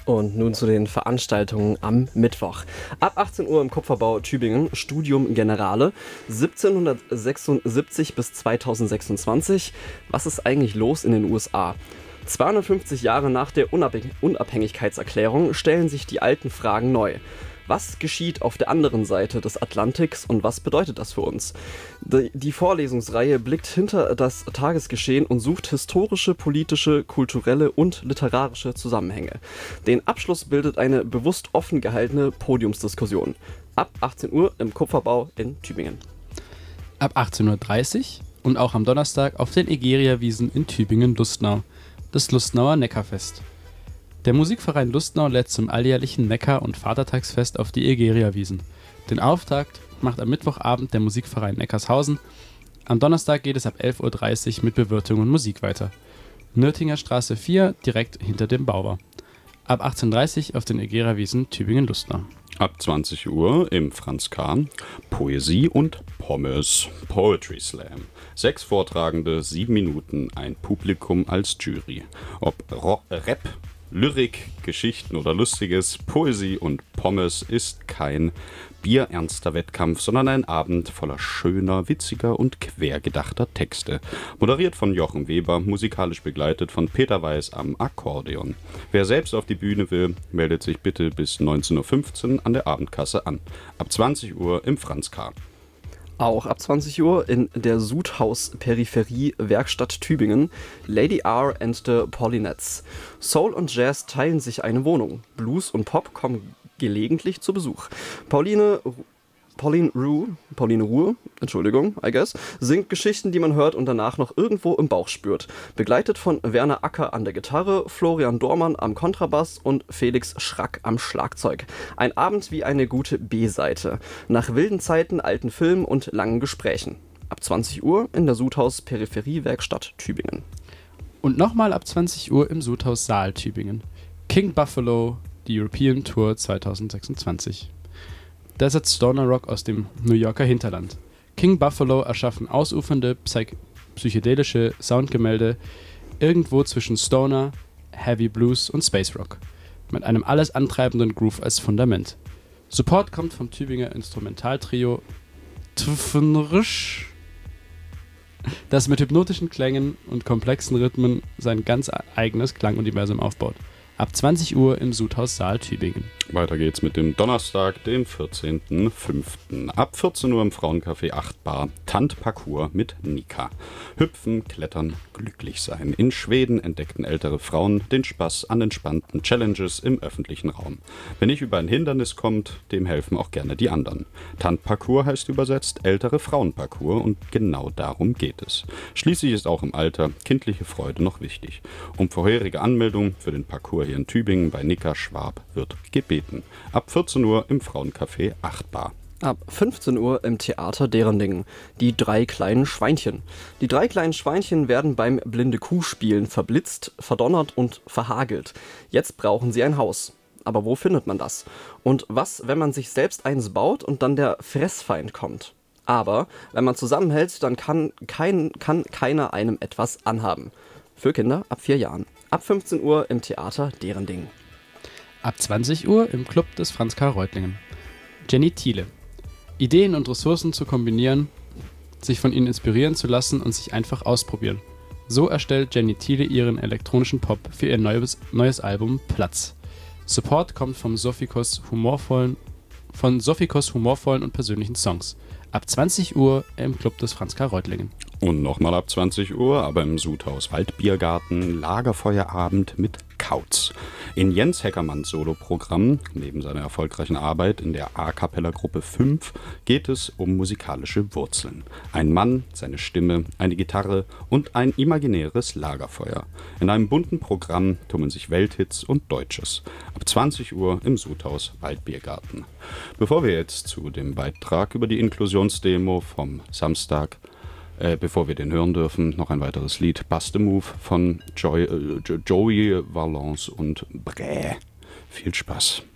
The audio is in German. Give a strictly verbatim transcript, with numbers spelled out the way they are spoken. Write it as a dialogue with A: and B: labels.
A: Und nun zu den Veranstaltungen am Mittwoch. Ab achtzehn Uhr im Kupferbau Tübingen, Studium Generale, siebzehnhundertsechsundsiebzig bis zweitausendsechsundzwanzig. Was ist eigentlich los in den U S A? zweihundertfünfzig Jahre nach der Unabhäng- Unabhängigkeitserklärung stellen sich die alten Fragen neu. Was geschieht auf der anderen Seite des Atlantiks und was bedeutet das für uns? Die Vorlesungsreihe blickt hinter das Tagesgeschehen und sucht historische, politische, kulturelle und literarische Zusammenhänge. Den Abschluss bildet eine bewusst offen gehaltene Podiumsdiskussion. Ab achtzehn Uhr im Kupferbau in Tübingen.
B: Ab achtzehn Uhr dreißig und auch am Donnerstag auf den Egeria-Wiesen in Tübingen-Lustnau. Das Lustnauer Neckarfest. Der Musikverein Lustnau lädt zum alljährlichen Neckar- und Vatertagsfest auf die Egeria-Wiesen. Den Auftakt macht am Mittwochabend der Musikverein Neckarshausen. Am Donnerstag geht es ab elf Uhr dreißig mit Bewirtung und Musik weiter. Nürtinger Straße vier, direkt hinter dem Bauer. Ab achtzehn Uhr dreißig auf den Egeria-Wiesen Tübingen-Lustnau.
C: Ab zwanzig Uhr im Franz K. Poesie und Pommes. Poetry Slam. Sechs Vortragende, sieben Minuten, ein Publikum als Jury. Ob Ro- Rap, Lyrik, Geschichten oder Lustiges, Poesie und Pommes ist kein bierernster Wettkampf, sondern ein Abend voller schöner, witziger und quergedachter Texte. Moderiert von Jochen Weber, musikalisch begleitet von Peter Weiß am Akkordeon. Wer selbst auf die Bühne will, meldet sich bitte bis neunzehn Uhr fünfzehn an der Abendkasse an. Ab zwanzig Uhr im Franz K.
A: Auch ab zwanzig Uhr in der Sudhaus-Peripherie Werkstatt Tübingen, Lady R and the Paulinettes. Soul und Jazz teilen sich eine Wohnung. Blues und Pop kommen gelegentlich zu Besuch. Pauline, Pauline Ruhe, Pauline Ruhe, Entschuldigung, I guess, singt Geschichten, die man hört und danach noch irgendwo im Bauch spürt. Begleitet von Werner Acker an der Gitarre, Florian Dormann am Kontrabass und Felix Schrack am Schlagzeug. Ein Abend wie eine gute B-Seite. Nach wilden Zeiten, alten Filmen und langen Gesprächen. Ab zwanzig Uhr in der Sudhaus Peripherie Werkstatt Tübingen.
B: Und nochmal ab zwanzig Uhr im Sudhaus Saal Tübingen. King Buffalo, die European Tour zweitausendsechsundzwanzig. Desert Stoner Rock aus dem New Yorker Hinterland. King Buffalo erschaffen ausufernde, psych- psychedelische Soundgemälde irgendwo zwischen Stoner, Heavy Blues und Space Rock. Mit einem alles antreibenden Groove als Fundament. Support kommt vom Tübinger Instrumentaltrio Tfnrsch, das mit hypnotischen Klängen und komplexen Rhythmen sein ganz eigenes Klanguniversum aufbaut. Ab zwanzig Uhr im Sudhaus Saal Tübingen.
C: Weiter geht's mit dem Donnerstag, dem vierzehnten fünften Ab vierzehn Uhr im Frauencafé acht Bar, Tanzparcours mit Nika. Hüpfen, klettern, glücklich sein. In Schweden entdeckten ältere Frauen den Spaß an entspannten Challenges im öffentlichen Raum. Wer nicht über ein Hindernis kommt, dem helfen auch gerne die anderen. Tanzparcours heißt übersetzt ältere Frauenparcours und genau darum geht es. Schließlich ist auch im Alter kindliche Freude noch wichtig. Um vorherige Anmeldung für den Parcours hier in Tübingen bei Nika Schwab wird gebeten. Ab vierzehn Uhr im Frauencafé acht Bar.
A: Ab fünfzehn Uhr im Theater Derendingen. Die drei kleinen Schweinchen. Die drei kleinen Schweinchen werden beim Blinde-Kuh-Spielen verblitzt, verdonnert und verhagelt. Jetzt brauchen sie ein Haus. Aber wo findet man das? Und was, wenn man sich selbst eins baut und dann der Fressfeind kommt? Aber wenn man zusammenhält, dann kann, kein, kann keiner einem etwas anhaben. Für Kinder ab vier Jahren. Ab fünfzehn Uhr im Theater Derendingen.
B: Ab zwanzig Uhr im Club des Franz K. Reutlingen. Jenny Thiele. Ideen und Ressourcen zu kombinieren, sich von ihnen inspirieren zu lassen und sich einfach ausprobieren. So erstellt Jenny Thiele ihren elektronischen Pop für ihr neues, neues Album Platz. Support kommt vom Sophikos humorvollen, von Sophikos humorvollen und persönlichen Songs. Ab zwanzig Uhr im Club des Franz K. Reutlingen.
C: Und nochmal ab zwanzig Uhr, aber im Sudhaus Waldbiergarten, Lagerfeuerabend mit Kautz. In Jens Heckermanns Soloprogramm, neben seiner erfolgreichen Arbeit in der A-Cappella-Gruppe fünf, geht es um musikalische Wurzeln. Ein Mann, seine Stimme, eine Gitarre und ein imaginäres Lagerfeuer. In einem bunten Programm tummeln sich Welthits und Deutsches. Ab zwanzig Uhr im Sudhaus Waldbiergarten. Bevor wir jetzt zu dem Beitrag über die Inklusionsdemo vom Samstag Äh, bevor wir den hören dürfen, noch ein weiteres Lied, Bust a Move von Joy, äh, Joey Valence und Brä. Viel Spaß.